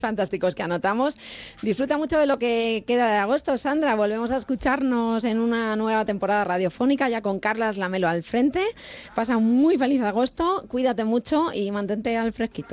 fantásticos que anotamos. Disfruta mucho de lo que queda de agosto, Sandra. Volvemos a escucharnos en una nueva temporada radiofónica, ya con Carlas Lamelo al frente. Pasa un muy feliz agosto, cuídate mucho y mantente al fresquito.